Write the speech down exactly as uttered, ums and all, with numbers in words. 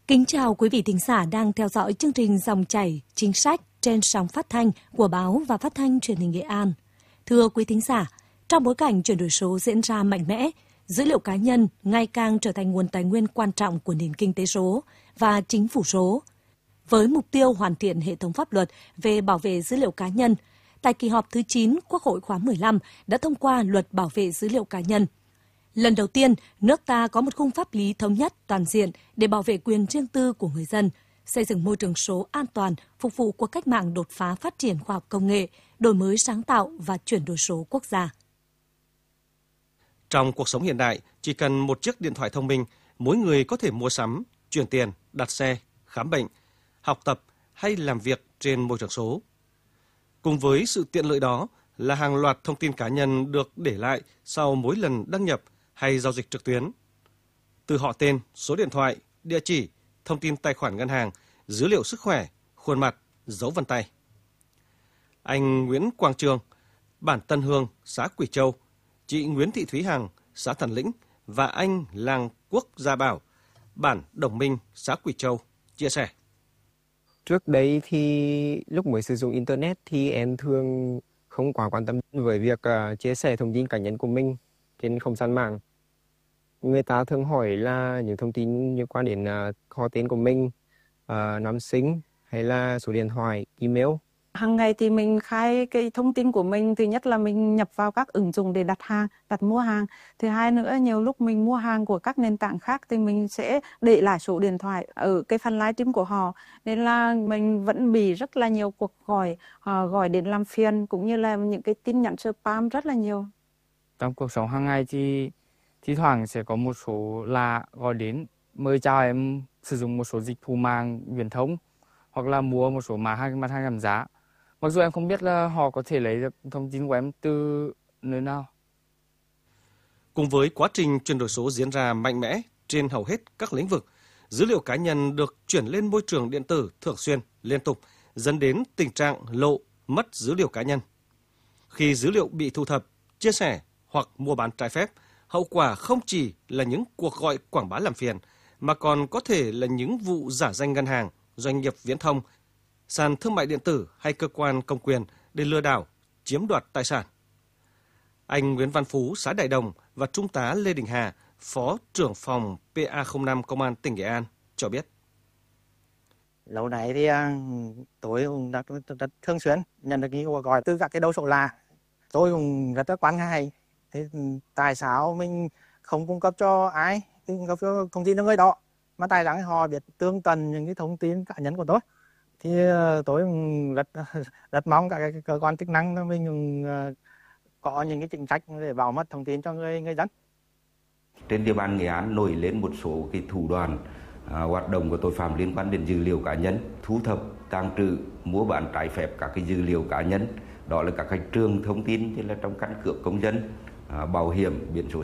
Kính chào quý vị thính giả đang theo dõi chương trình Dòng chảy chính sách trên sóng phát thanh của Báo và Phát thanh Truyền hình Nghệ An. Thưa quý thính giả, trong bối cảnh chuyển đổi số diễn ra mạnh mẽ, dữ liệu cá nhân ngày càng trở thành nguồn tài nguyên quan trọng của nền kinh tế số và chính phủ số. Với mục tiêu hoàn thiện hệ thống pháp luật về bảo vệ dữ liệu cá nhân, tại kỳ họp thứ chín Quốc hội khóa mười lăm đã thông qua Luật Bảo vệ dữ liệu cá nhân. Lần đầu tiên, nước ta có một khung pháp lý thống nhất toàn diện để bảo vệ quyền riêng tư của người dân, xây dựng môi trường số an toàn, phục vụ cuộc cách mạng đột phá phát triển khoa học công nghệ, đổi mới sáng tạo và chuyển đổi số quốc gia. Trong cuộc sống hiện đại, chỉ cần một chiếc điện thoại thông minh, mỗi người có thể mua sắm, chuyển tiền, đặt xe, khám bệnh, học tập hay làm việc trên môi trường số. Cùng với sự tiện lợi đó là hàng loạt thông tin cá nhân được để lại sau mỗi lần đăng nhập hay giao dịch trực tuyến. Từ họ tên, số điện thoại, địa chỉ, thông tin tài khoản ngân hàng, dữ liệu sức khỏe, khuôn mặt, dấu vân tay. Anh Nguyễn Quang Trường, bản Tân Hương, xã Quỳ Châu, chị Nguyễn Thị Thúy Hằng, xã Thần Lĩnh và anh Làng Quốc Gia Bảo, bản Đồng Minh, xã Quỳ Châu, chia sẻ. Trước đấy thì lúc mới sử dụng Internet thì em thường không quá quan tâm với việc uh, chia sẻ thông tin cá nhân của mình trên không gian mạng. Người ta thường hỏi là những thông tin liên quan đến uh, họ tên của mình, uh, năm sinh hay là số điện thoại, email. Hàng ngày thì mình khai cái thông tin của mình, thứ nhất là mình nhập vào các ứng dụng để đặt hàng, đặt mua hàng. Thứ hai nữa, nhiều lúc mình mua hàng của các nền tảng khác thì mình sẽ để lại số điện thoại ở cái phần livestream của họ. Nên là mình vẫn bị rất là nhiều cuộc gọi, họ gọi đến làm phiền cũng như là những cái tin nhắn spam rất là nhiều. Trong cuộc sống hàng ngày thì thi thoảng sẽ có một số lạ gọi đến mời chào em sử dụng một số dịch vụ mạng viễn thông hoặc là mua một số mặt hàng mặt hàng giảm giá. Mặc dù em không biết là họ có thể lấy được thông tin của em từ nơi nào. Cùng với quá trình chuyển đổi số diễn ra mạnh mẽ trên hầu hết các lĩnh vực, dữ liệu cá nhân được chuyển lên môi trường điện tử thường xuyên, liên tục, dẫn đến tình trạng lộ, mất dữ liệu cá nhân. Khi dữ liệu bị thu thập, chia sẻ hoặc mua bán trái phép, hậu quả không chỉ là những cuộc gọi quảng bá làm phiền, mà còn có thể là những vụ giả danh ngân hàng, doanh nghiệp viễn thông, sàn thương mại điện tử hay cơ quan công quyền để lừa đảo, chiếm đoạt tài sản. Anh Nguyễn Văn Phú, xã Đại Đồng và Trung tá Lê Đình Hà, Phó trưởng phòng P A không năm Công an tỉnh Nghệ An cho biết. Lâu nay thì tôi cũng rất, rất thường xuyên nhận được những cuộc gọi từ các cái đầu số lạ. Tôi cũng rất là quan ngại. Thế tại sao mình không cung cấp cho ai, cung cấp cho thông tin cho người đó, mà tại sao họ biết tường tận những cái thông tin cá nhân của tôi? Thì tôi rất rất mong các cái cơ quan chức năng mình có những cái chính sách để bảo mật thông tin cho người người dân. Trên địa bàn Nghệ An nổi lên một số cái thủ đoạn à, hoạt động của tội phạm liên quan đến dữ liệu cá nhân, thu thập, tàng trữ, mua bán trái phép các cái dữ liệu cá nhân, đó là các cái trường thông tin như là trong căn cước công dân, à, bảo hiểm, biển số